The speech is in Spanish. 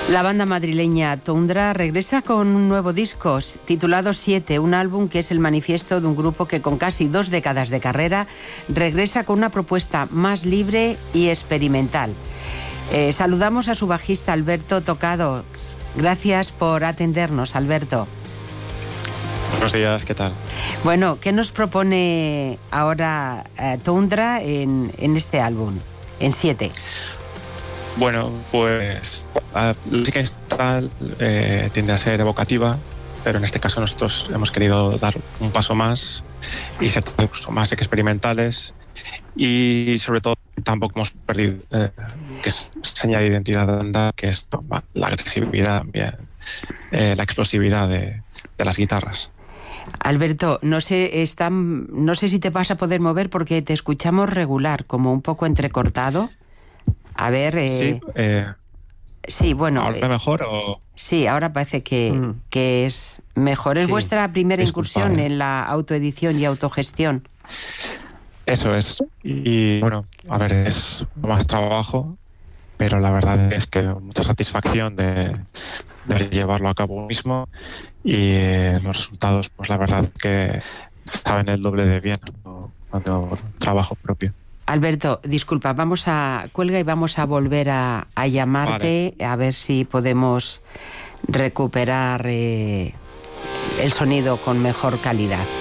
La banda madrileña Toundra regresa con un nuevo disco titulado 7, un álbum que es el manifiesto de un grupo que con casi 2 décadas de carrera regresa con una propuesta más libre y experimental. Saludamos a su bajista Alberto Tocado. Gracias por atendernos, Alberto. Buenos días, ¿qué tal? Bueno, ¿qué nos propone ahora Toundra en este álbum, en 7? Bueno, pues la música instrumental tiende a ser evocativa, pero en este caso nosotros hemos querido dar un paso más y ser incluso más experimentales, y sobre todo tampoco hemos perdido que es seña de identidad de banda, que es la agresividad, bien, la explosividad de las guitarras. Alberto, no sé si te vas a poder mover porque te escuchamos regular, como un poco entrecortado. A ver... Sí, bueno... ¿Ahora mejor o...? Sí, ahora parece que es mejor. Es vuestra primera incursión en la autoedición y autogestión. Eso es. Y bueno, a ver, es más trabajo, pero la verdad es que mucha satisfacción de llevarlo a cabo mismo, y los resultados, pues la verdad que saben el doble de bien cuando trabajo propio. Alberto, disculpa, cuelga y vamos a volver a llamarte, vale, a ver si podemos recuperar el sonido con mejor calidad.